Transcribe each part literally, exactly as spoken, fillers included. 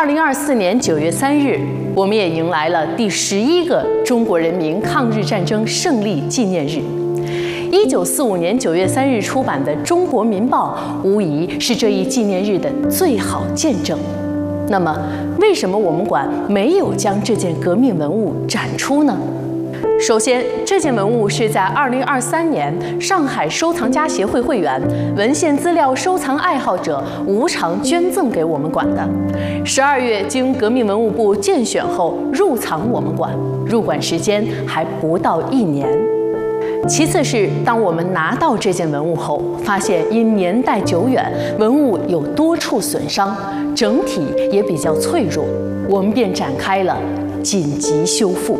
二零二四年九月三日，我们也迎来了第十一个中国人民抗日战争胜利纪念日。一九四五年九月三日出版的《中国民报》，无疑是这一纪念日的最好见证。那么，为什么我们馆没有将这件革命文物展出呢？首先，这件文物是在二零二三年上海收藏家协会会员、文献资料收藏爱好者无偿捐赠给我们馆的。十二月经革命文物部鉴选后入藏我们馆，入馆时间还不到一年。其次是，当我们拿到这件文物后，发现因年代久远，文物有多处损伤，整体也比较脆弱，我们便展开了紧急修复。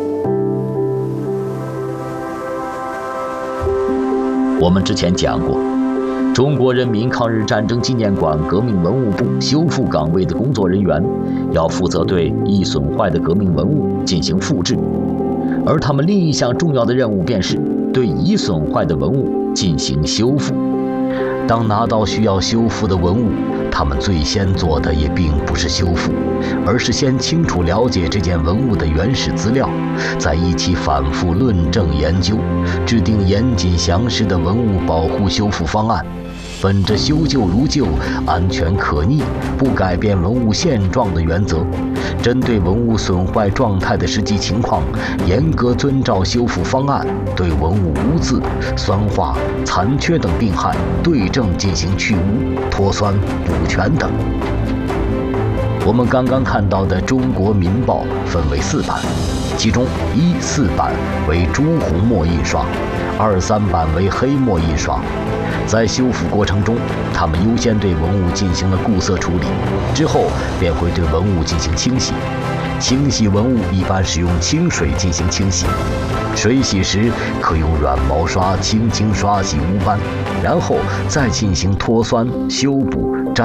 我们之前讲过，中国人民抗日战争纪念馆革命文物部修复岗位的工作人员要负责对易损坏的革命文物进行复制，而他们另一项重要的任务便是对已损坏的文物进行修复。当拿到需要修复的文物，他们最先做的也并不是修复，而是先清楚了解这件文物的原始资料，再一起反复论证研究，制定严谨详实的文物保护修复方案，本着修旧如旧、安全可逆、不改变文物现状的原则，针对文物损坏状态的实际情况，严格遵照修复方案，对文物污渍、酸化、残缺等病害对症进行去污、脱酸、补全等。我们刚刚看到的《中国民报》分为四版，其中一四版为朱红墨印刷，二三版为黑墨印刷。在修复过程中，他们优先对文物进行了固色处理，之后便会对文物进行清洗。清洗文物一般使用清水进行清洗，水洗时可用软毛刷轻轻刷洗污斑，然后再进行脱酸、修补、